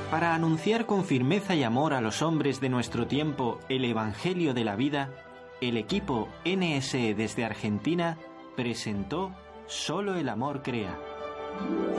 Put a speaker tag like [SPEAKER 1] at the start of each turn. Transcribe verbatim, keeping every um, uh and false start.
[SPEAKER 1] Para anunciar con firmeza y amor a los hombres de nuestro tiempo el Evangelio de la vida, el equipo N S E desde Argentina presentó Solo el amor crea.